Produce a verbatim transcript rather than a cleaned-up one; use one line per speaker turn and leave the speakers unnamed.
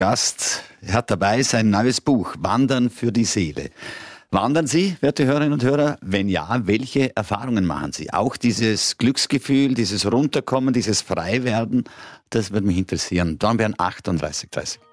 Gast hat dabei sein neues Buch Wandern für die Seele. Wandern Sie, werte Hörerinnen und Hörer? Wenn ja, welche Erfahrungen machen Sie? Auch dieses Glücksgefühl, dieses Runterkommen, dieses Freiwerden, das würde mich interessieren. Dornbirn achtunddreißig dreißig.